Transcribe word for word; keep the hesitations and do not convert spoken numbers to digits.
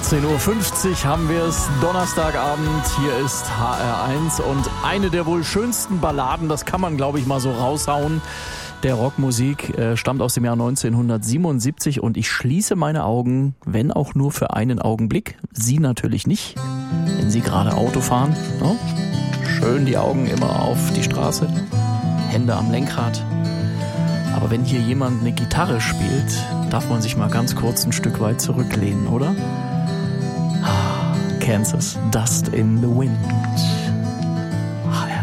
achtzehn Uhr fünfzig haben wir es, Donnerstagabend, hier ist H R eins und eine der wohl schönsten Balladen, das kann man glaube ich mal so raushauen, der Rockmusik, äh, stammt aus dem Jahr neunzehnhundertsiebenundsiebzig und ich schließe meine Augen, wenn auch nur für einen Augenblick, Sie natürlich nicht, wenn Sie gerade Auto fahren, no? Schön die Augen immer auf die Straße, Hände am Lenkrad. Aber wenn hier jemand eine Gitarre spielt, darf man sich mal ganz kurz ein Stück weit zurücklehnen, oder? Ah, Kansas, Dust in the Wind.